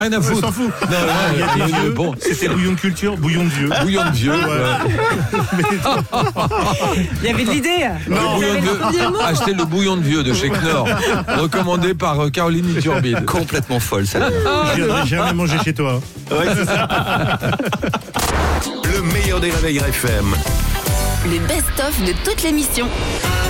Rien à On foutre. s'en fout. Non, Il y a des vieux. bon, C'était bouillon de culture, bouillon de vieux. bouillon de vieux. Ouais. Il y avait de l'idée. Le bouillon de vieux. Achetez le bouillon de vieux de chez Knorr, recommandé par Caroline Iturbide. Complètement folle, celle-là. Je viendrai jamais manger chez toi. Le meilleur des réveils FM. Le best-of de toute l'émission.